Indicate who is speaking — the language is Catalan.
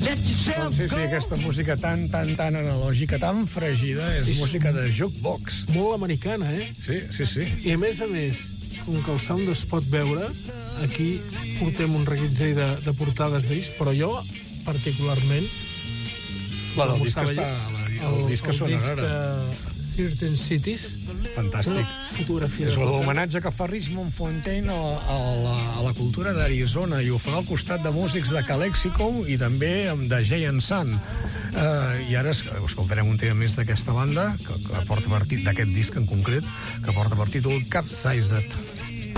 Speaker 1: Doncs sí, aquesta música tan analògica, tan fregida, és música de jukebox.
Speaker 2: Molt americana,
Speaker 1: Sí.
Speaker 2: I a més, com que el Sound es pot veure, aquí portem un reguitzell de portades d'ells, però jo, particularment,
Speaker 1: La del disc està... El disc que sonarà ara.
Speaker 2: 13 Cities.
Speaker 1: Fantàstic.
Speaker 2: Fotografia.
Speaker 1: És l'homenatge que fa Richmond Fontaine a la cultura d'Arizona, i ho fa al costat de músics de Calexico i també de Jay and Son. I ara escoltarem un tema més d'aquesta banda, que porta per títol, d'aquest disc en concret, que porta per títol Capsized.